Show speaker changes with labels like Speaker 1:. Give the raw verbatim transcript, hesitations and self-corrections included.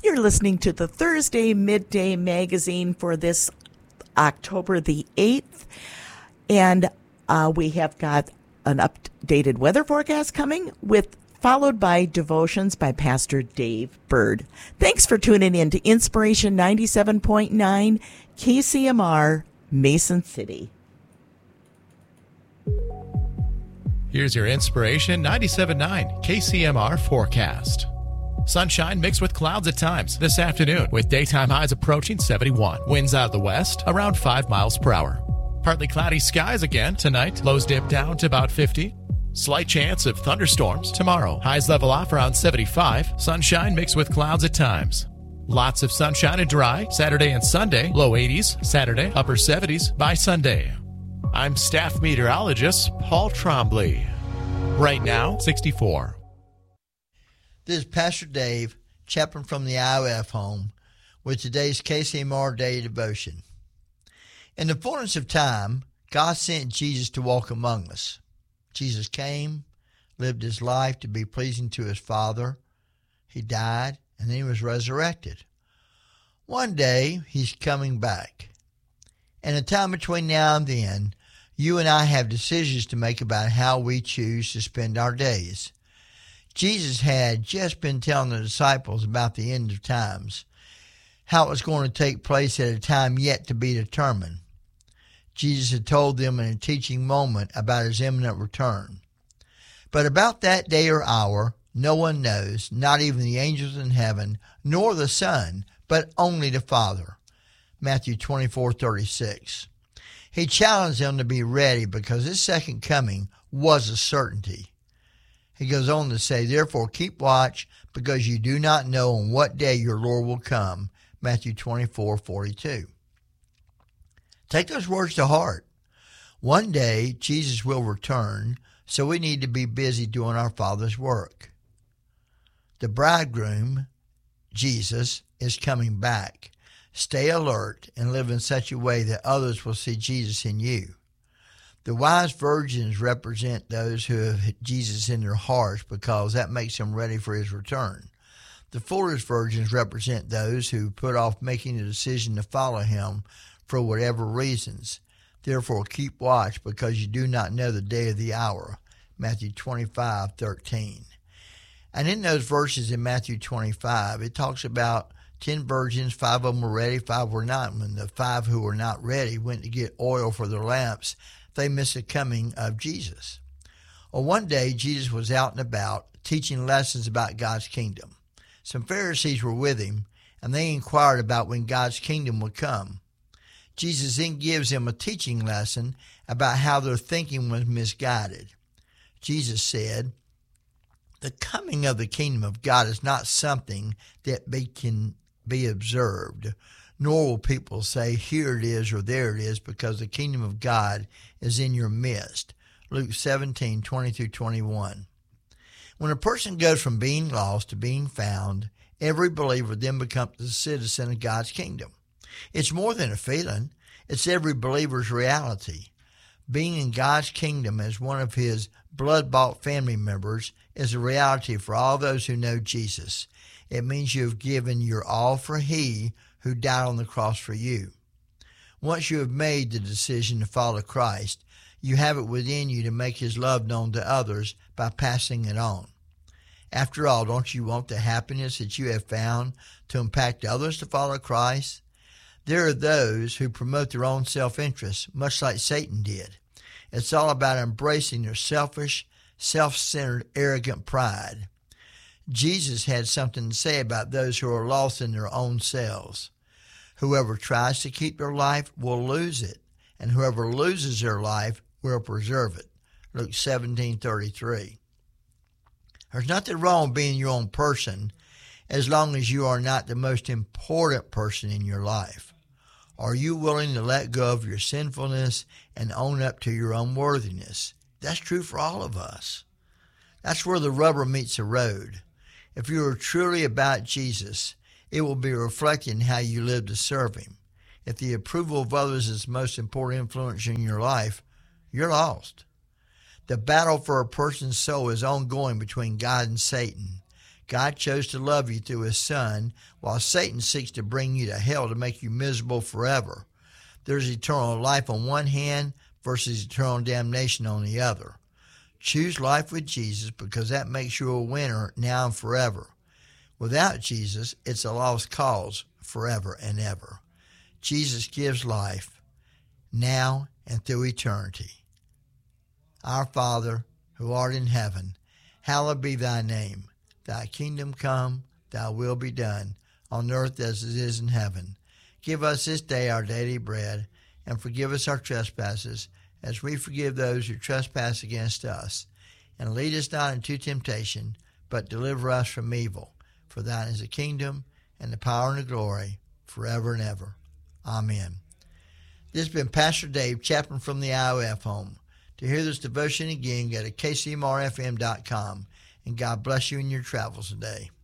Speaker 1: You're listening to the Thursday Midday Magazine for this October the eighth. And uh, we have got an updated weather forecast coming, with followed by devotions by Pastor Dave Bird. Thanks for tuning in to Inspiration ninety-seven point nine K C M R, Mason City.
Speaker 2: Here's your Inspiration ninety-seven point nine K C M R forecast. Sunshine mixed with clouds at times this afternoon, with daytime highs approaching seventy-one. Winds out of the west around five miles per hour. Partly cloudy skies again tonight. Lows dip down to about fifty. Slight chance of thunderstorms tomorrow. Highs level off around seventy-five. Sunshine mixed with clouds at times. Lots of sunshine and dry Saturday and Sunday. Low eighties Saturday, upper seventies by Sunday. I'm staff meteorologist Paul Trombley. Right now, sixty-four.
Speaker 3: This is Pastor Dave, chaplain from the I O F home, with today's K C M R Day Devotion. In the fullness of time, God sent Jesus to walk among us. Jesus came, lived his life to be pleasing to his Father. He died, and then he was resurrected. One day, he's coming back. In the time between now and then, you and I have decisions to make about how we choose to spend our days. Jesus had just been telling the disciples about the end of times, how it was going to take place at a time yet to be determined. Jesus had told them in a teaching moment about his imminent return. But about that day or hour, no one knows, not even the angels in heaven, nor the Son, but only the Father. Matthew twenty-four thirty-six. He challenged them to be ready because his second coming was a certainty. He goes on to say, therefore keep watch, because you do not know on what day your Lord will come. Matthew twenty-four forty-two. Take those words to heart. One day Jesus will return, so we need to be busy doing our Father's work. The bridegroom, Jesus, is coming back. Stay alert and live in such a way that others will see Jesus in you. The wise virgins represent those who have Jesus in their hearts, because that makes them ready for his return. The foolish virgins represent those who put off making a decision to follow him for whatever reasons. Therefore keep watch, because you do not know the day or the hour. Matthew twenty-five thirteen. And in those verses in Matthew twenty-five, it talks about ten virgins, five of them were ready, five were not. When the five who were not ready went to get oil for their lamps, they missed the coming of Jesus. Well, one day, Jesus was out and about teaching lessons about God's kingdom. Some Pharisees were with him, and they inquired about when God's kingdom would come. Jesus then gives them a teaching lesson about how their thinking was misguided. Jesus said, the coming of the kingdom of God is not something that be, can be observed, nor will people say, here it is or there it is, because the kingdom of God is in your midst. Luke seventeen twenty through twenty-one. When a person goes from being lost to being found, every believer then becomes a citizen of God's kingdom. It's more than a feeling. It's every believer's reality. Being in God's kingdom as one of his blood-bought family members is a reality for all those who know Jesus. It means you have given your all for he who died on the cross for you. Once you have made the decision to follow Christ, you have it within you to make his love known to others by passing it on. After all, don't you want the happiness that you have found to impact others to follow Christ? There are those who promote their own self-interest, much like Satan did. It's all about embracing their selfish, self-centered, arrogant pride. Jesus had something to say about those who are lost in their own selves. Whoever tries to keep their life will lose it, and whoever loses their life will preserve it. Luke seventeen thirty-three. There's nothing wrong with being your own person as long as you are not the most important person in your life. Are you willing to let go of your sinfulness and own up to your unworthiness? That's true for all of us. That's where the rubber meets the road. If you are truly about Jesus, it will be reflected in how you live to serve him. If the approval of others is the most important influence in your life, you're lost. The battle for a person's soul is ongoing between God and Satan. God chose to love you through his Son, while Satan seeks to bring you to hell to make you miserable forever. There's eternal life on one hand versus eternal damnation on the other. Choose life with Jesus, because that makes you a winner now and forever. Without Jesus, it's a lost cause forever and ever. Jesus gives life now and through eternity. Our Father, who art in heaven, hallowed be thy name. Thy kingdom come, thy will be done, on earth as it is in heaven. Give us this day our daily bread, and forgive us our trespasses, as we forgive those who trespass against us. And lead us not into temptation, but deliver us from evil. For thine is the kingdom, and the power, and the glory, forever and ever. Amen. This has been Pastor Dave, chaplain from the I O F home. To hear this devotion again, go to K C M R F M dot com. And God bless you in your travels today.